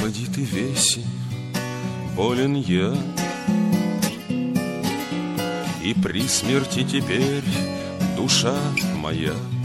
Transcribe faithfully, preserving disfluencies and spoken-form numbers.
Поди ты весень, болен я, и при смерти теперь душа моя